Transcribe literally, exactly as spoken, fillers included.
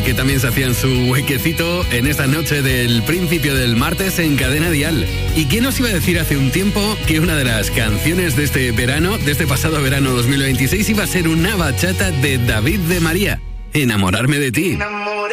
que también se hacían su huequecito en esta noche del principio del martes en Cadena Dial. ¿Y quién nos iba a decir hace un tiempo que una de las canciones de este verano, de este pasado verano dos mil veintiséis, iba a ser una bachata de David de María? Enamorarme de ti. Enamorarme